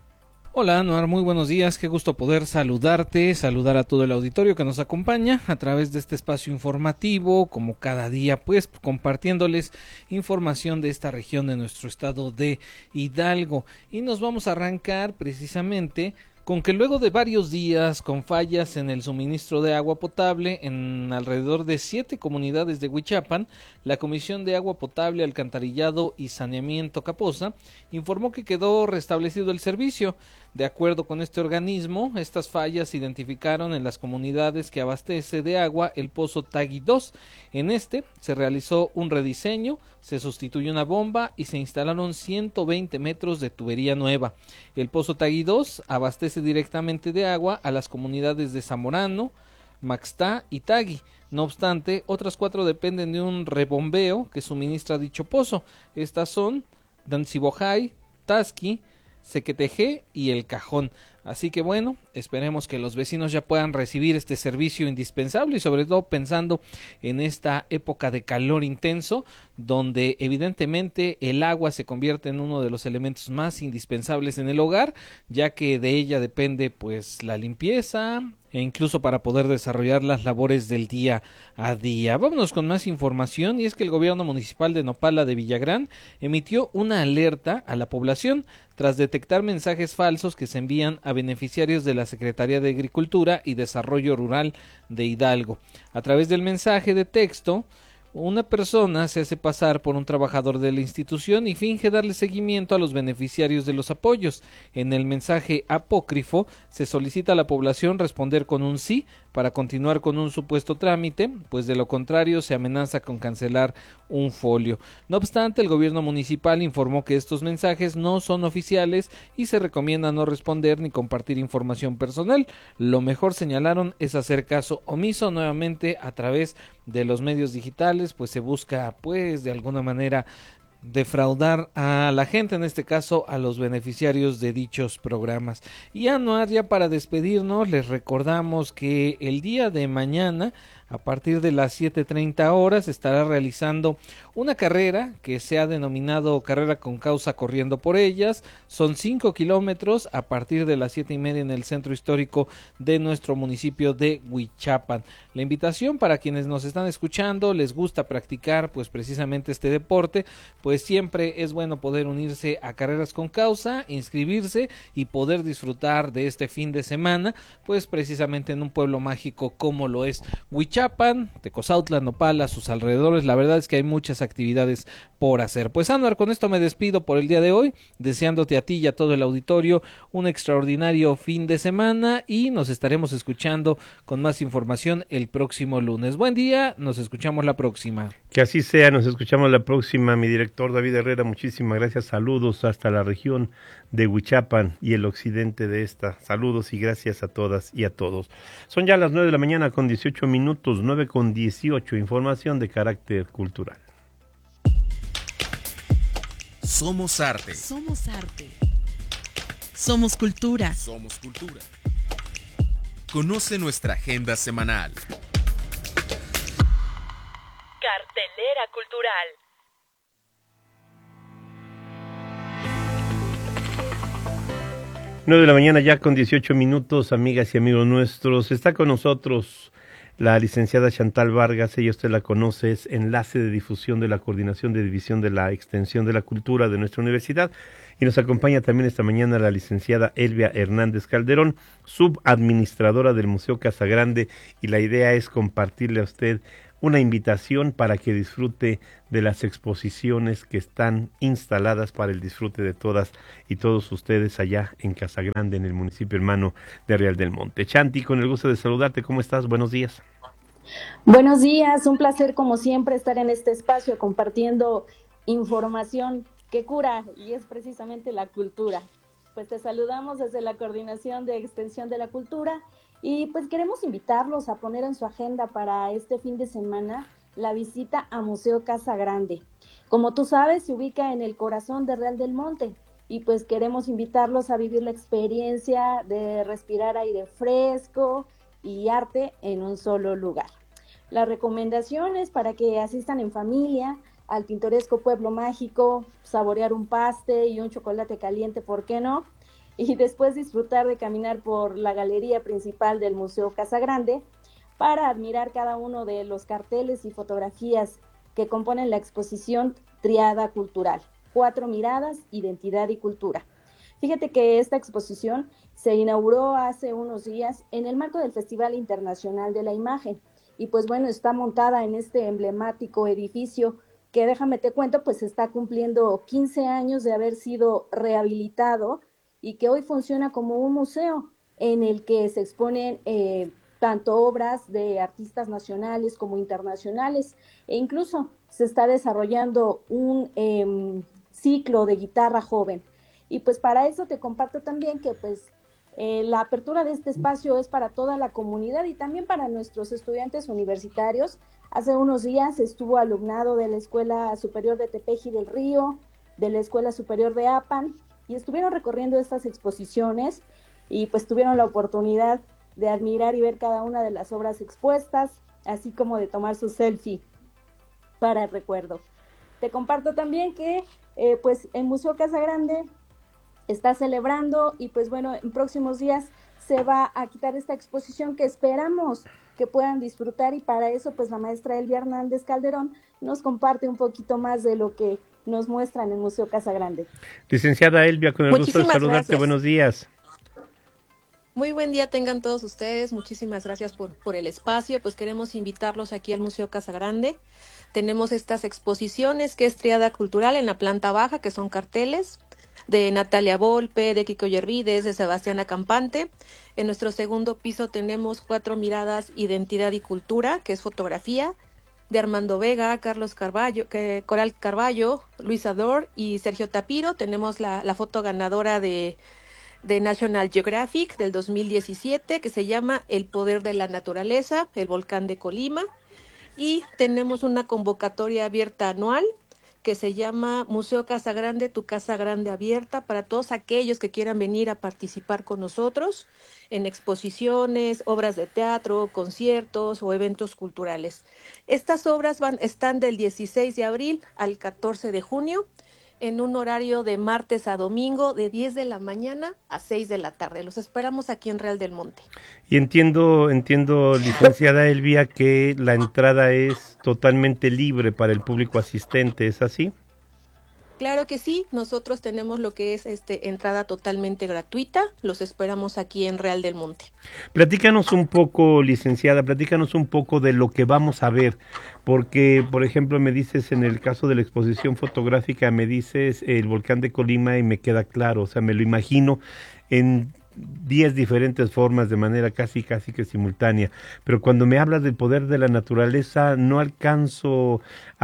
Hola Anuar, muy buenos días, qué gusto poder saludarte, saludar a todo el auditorio que nos acompaña a través de este espacio informativo, como cada día pues compartiéndoles información de esta región de nuestro estado de Hidalgo. Y nos vamos a arrancar precisamente con que luego de varios días con fallas en el suministro de agua potable en alrededor de 7 comunidades de Huichapan, la Comisión de Agua Potable, Alcantarillado y Saneamiento Caposa informó que quedó restablecido el servicio. De acuerdo con este organismo, estas fallas se identificaron en las comunidades que abastece de agua el pozo Tagui 2. En este se realizó un rediseño, se sustituyó una bomba y se instalaron 120 metros de tubería nueva. El pozo Tagui 2 abastece directamente de agua a las comunidades de Zamorano, Maxtá y Tagui. No obstante, otras 4 dependen de un rebombeo que suministra dicho pozo. Estas son Dancibojay, Tasqui, Sequetejé y El Cajón. Así que bueno, esperemos que los vecinos ya puedan recibir este servicio indispensable y sobre todo pensando en esta época de calor intenso, donde evidentemente el agua se convierte en uno de los elementos más indispensables en el hogar, ya que de ella depende pues la limpieza e incluso para poder desarrollar las labores del día a día. Vámonos con más información, y es que el gobierno municipal de Nopala de Villagrán emitió una alerta a la población tras detectar mensajes falsos que se envían a beneficiarios de la Secretaría de Agricultura y Desarrollo Rural de Hidalgo. A través del mensaje de texto, una persona se hace pasar por un trabajador de la institución y finge darle seguimiento a los beneficiarios de los apoyos. En el mensaje apócrifo se solicita a la población responder con un sí para continuar con un supuesto trámite, pues de lo contrario se amenaza con cancelar un folio. No obstante, el gobierno municipal informó que estos mensajes no son oficiales y se recomienda no responder ni compartir información personal. Lo mejor, señalaron, es hacer caso omiso. Nuevamente a través de los medios digitales pues se busca pues de alguna manera defraudar a la gente, en este caso a los beneficiarios de dichos programas. Y Anuar, ya para despedirnos, les recordamos que el día de mañana, a partir de las 7:30 horas, estará realizando una carrera que se ha denominado Carrera con Causa Corriendo por Ellas. Son 5 kilómetros a partir de las 7:30 en el centro histórico de nuestro municipio de Huichapan. La invitación para quienes nos están escuchando, les gusta practicar pues precisamente este deporte, pues siempre es bueno poder unirse a Carreras con Causa, inscribirse y poder disfrutar de este fin de semana, pues precisamente en un pueblo mágico como lo es Huichapan, Tecozautla, Nopala, sus alrededores. La verdad es que hay muchas actividades por hacer. Pues Anuar, con esto me despido por el día de hoy, deseándote a ti y a todo el auditorio un extraordinario fin de semana, y nos estaremos escuchando con más información el próximo lunes. Buen día, nos escuchamos la próxima. Que así sea, nos escuchamos la próxima. Mi director David Herrera, muchísimas gracias, saludos hasta la región de Huichapan y el occidente de esta. Saludos y gracias a todas y a todos. Son ya las 9 de la mañana con 18 minutos, 9:18, información de carácter cultural. Somos arte. Somos arte. Somos cultura. Somos cultura. Conoce nuestra agenda semanal. Cartelera cultural. Nueve de la mañana ya con 18 minutos, amigas y amigos nuestros. Está con nosotros la licenciada Chantal Vargas, ella usted la conoce, es enlace de difusión de la Coordinación de División de la Extensión de la Cultura de nuestra universidad, y nos acompaña también esta mañana la licenciada Elvia Hernández Calderón, subadministradora del Museo Casagrande, y la idea es compartirle a usted una invitación para que disfrute de las exposiciones que están instaladas para el disfrute de todas y todos ustedes allá en Casagrande, en el municipio hermano de Real del Monte. Chanti, con el gusto de saludarte, ¿cómo estás? Buenos días. Buenos días, un placer como siempre estar en este espacio compartiendo información que cura, y es precisamente la cultura. Pues te saludamos desde la Coordinación de Extensión de la Cultura Y pues queremos invitarlos a poner en su agenda para este fin de semana la visita a Museo Casa Grande. Como tú sabes, se ubica en el corazón de Real del Monte y pues queremos invitarlos a vivir la experiencia de respirar aire fresco y arte en un solo lugar. Las recomendaciones para que asistan en familia al pintoresco pueblo mágico, saborear un paste y un chocolate caliente, ¿por qué no? Y después disfrutar de caminar por la galería principal del Museo Casa Grande para admirar cada uno de los carteles y fotografías que componen la exposición Triada Cultural, 4 miradas, identidad y cultura. Fíjate que esta exposición se inauguró hace unos días en el marco del Festival Internacional de la Imagen y pues bueno, está montada en este emblemático edificio que, déjame te cuento, pues está cumpliendo 15 años de haber sido rehabilitado y que hoy funciona como un museo en el que se exponen tanto obras de artistas nacionales como internacionales, e incluso se está desarrollando un ciclo de guitarra joven. Y pues para eso te comparto también que pues la apertura de este espacio es para toda la comunidad y también para nuestros estudiantes universitarios. Hace unos días estuvo alumnado de la Escuela Superior de Tepeji del Río, de la Escuela Superior de Apan, y estuvieron recorriendo estas exposiciones y pues tuvieron la oportunidad de admirar y ver cada una de las obras expuestas, así como de tomar su selfie para el recuerdo. Te comparto también que pues el Museo Casa Grande está celebrando y pues bueno, en próximos días se va a quitar esta exposición que esperamos que puedan disfrutar, y para eso pues la maestra Elvia Hernández Calderón nos comparte un poquito más de lo que nos muestra en el Museo Casa Grande. Licenciada Elvia, con el gusto de saludarte, gracias. Buenos días. Muy buen día tengan todos ustedes, muchísimas gracias por el espacio. Pues queremos invitarlos aquí al Museo Casa Grande. Tenemos estas exposiciones que es Triada Cultural en la planta baja, que son carteles de Natalia Volpe, de Kiko Yervides, de Sebastián Acampante. En nuestro segundo piso tenemos 4 miradas, identidad y cultura, que es fotografía, de Armando Vega, Carlos Carballo, Coral Carballo, Luis Ador y Sergio Tapiro. Tenemos la foto ganadora de National Geographic del 2017, que se llama El Poder de la Naturaleza, el volcán de Colima. Y tenemos una convocatoria abierta anual que se llama Museo Casa Grande, tu Casa Grande abierta, para todos aquellos que quieran venir a participar con nosotros en exposiciones, obras de teatro, conciertos o eventos culturales. Estas obras están del 16 de abril al 14 de junio, en un horario de martes a domingo, de 10 de la mañana a 6 de la tarde. Los esperamos aquí en Real del Monte. Y entiendo, licenciada Elvia, que la entrada es totalmente libre para el público asistente, ¿es así? Claro que sí, nosotros tenemos lo que es entrada totalmente gratuita. Los esperamos aquí en Real del Monte. Platícanos un poco, licenciada, un poco de lo que vamos a ver, porque, por ejemplo, me dices en el caso de la exposición fotográfica, me dices el volcán de Colima y me queda claro, o sea, me lo imagino en 10 diferentes formas de manera casi que simultánea, pero cuando me hablas del poder de la naturaleza no alcanzo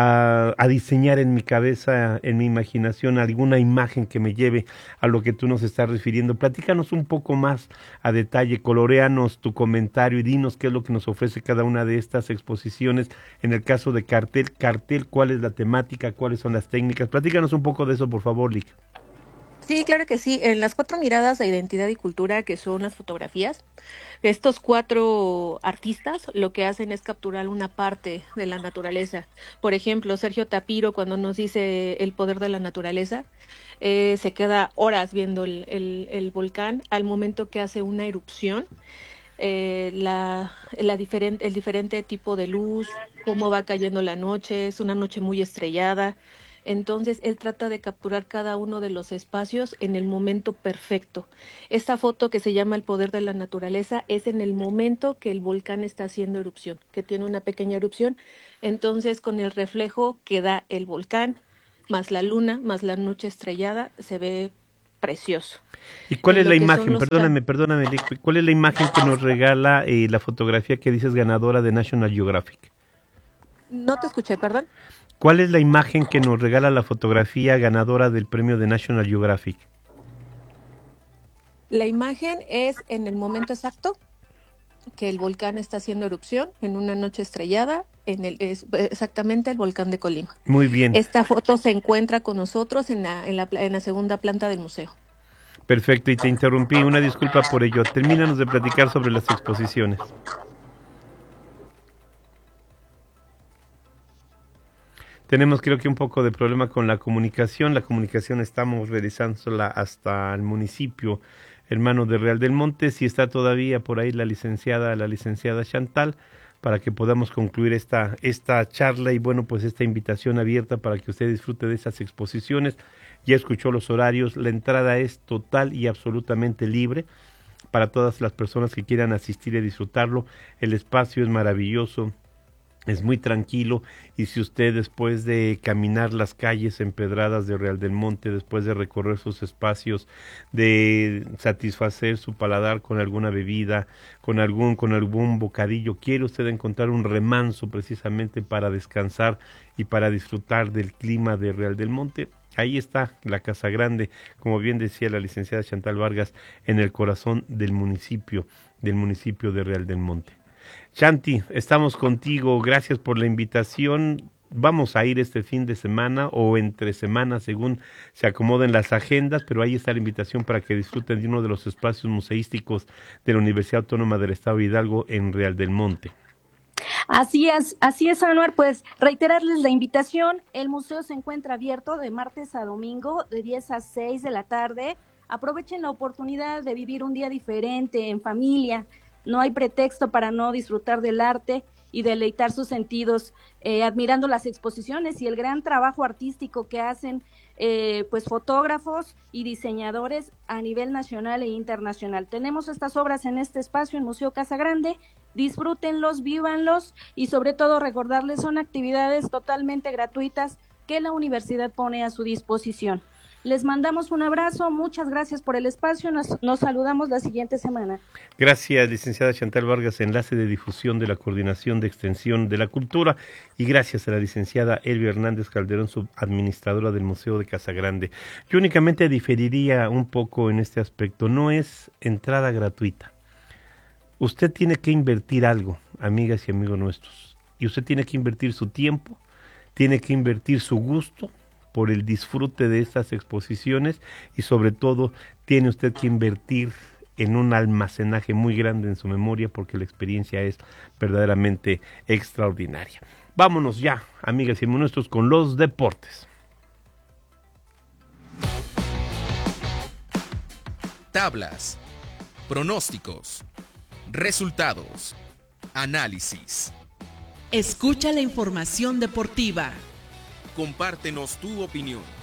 a diseñar en mi cabeza, en mi imaginación, alguna imagen que me lleve a lo que tú nos estás refiriendo. Platícanos un poco más a detalle, coloréanos tu comentario y dinos qué es lo que nos ofrece cada una de estas exposiciones. En el caso de cartel, ¿cuál es la temática? ¿Cuáles son las técnicas? Platícanos un poco de eso, por favor, Lic. Sí, claro que sí. En las 4 miradas de identidad y cultura, que son las fotografías, estos 4 artistas lo que hacen es capturar una parte de la naturaleza. Por ejemplo, Sergio Tapiro, cuando nos dice el poder de la naturaleza, se queda horas viendo el volcán al momento que hace una erupción. El diferente tipo de luz, cómo va cayendo la noche, es una noche muy estrellada. Entonces, él trata de capturar cada uno de los espacios en el momento perfecto. Esta foto que se llama El Poder de la Naturaleza es en el momento que el volcán está haciendo erupción, que tiene una pequeña erupción. Entonces, con el reflejo que da el volcán, más la luna, más la noche estrellada, se ve precioso. ¿Y cuál es la imagen? Perdóname, Lic, ¿cuál es la imagen que nos regala la fotografía que dices ganadora de National Geographic? No te escuché, perdón. ¿Cuál es la imagen que nos regala la fotografía ganadora del premio de National Geographic? La imagen es en el momento exacto. que el volcán está haciendo erupción en una noche estrellada, exactamente el volcán de Colima. Muy bien. Esta foto se encuentra con nosotros en la segunda planta del museo. Perfecto, y te interrumpí, una disculpa por ello. Termínanos de platicar sobre las exposiciones. Tenemos creo que un poco de problema con la comunicación. La comunicación estamos realizándola hasta el municipio hermano de Real del Monte. Si está todavía por ahí la licenciada Chantal, para que podamos concluir esta charla y bueno, pues esta invitación abierta para que usted disfrute de esas exposiciones. Ya escuchó los horarios, la entrada es total y absolutamente libre para todas las personas que quieran asistir y disfrutarlo. El espacio es maravilloso, es muy tranquilo, y si usted después de caminar las calles empedradas de Real del Monte, después de recorrer sus espacios, de satisfacer su paladar con alguna bebida, con algún bocadillo, quiere usted encontrar un remanso precisamente para descansar y para disfrutar del clima de Real del Monte, ahí está la Casa Grande, como bien decía la licenciada Chantal Vargas, en el corazón del municipio de Real del Monte. Chanti, estamos contigo, gracias por la invitación. Vamos a ir este fin de semana o entre semanas según se acomoden las agendas, pero ahí está la invitación para que disfruten de uno de los espacios museísticos de la Universidad Autónoma del Estado de Hidalgo en Real del Monte. Así es, Anuar, pues reiterarles la invitación. El museo se encuentra abierto de martes a domingo de 10 a 6 de la tarde. Aprovechen la oportunidad de vivir un día diferente en familia. No hay pretexto para no disfrutar del arte y deleitar sus sentidos admirando las exposiciones y el gran trabajo artístico que hacen pues fotógrafos y diseñadores a nivel nacional e internacional. Tenemos estas obras en este espacio, en Museo Casa Grande. Disfrútenlos, vívanlos y sobre todo recordarles, son actividades totalmente gratuitas que la universidad pone a su disposición. Les mandamos un abrazo, muchas gracias por el espacio, nos saludamos la siguiente semana. Gracias, licenciada Chantal Vargas, enlace de difusión de la Coordinación de Extensión de la Cultura, y gracias a la licenciada Elvia Hernández Calderón, subadministradora del Museo de Casa Grande. Yo únicamente diferiría un poco en este aspecto, no es entrada gratuita. Usted tiene que invertir algo, amigas y amigos nuestros, y usted tiene que invertir su tiempo, tiene que invertir su gusto por el disfrute de estas exposiciones y sobre todo tiene usted que invertir en un almacenaje muy grande en su memoria porque la experiencia es verdaderamente extraordinaria. Vámonos ya, amigas y amigos nuestros, con los deportes. Tablas, pronósticos, resultados, análisis. Escucha la información deportiva. Compártenos tu opinión.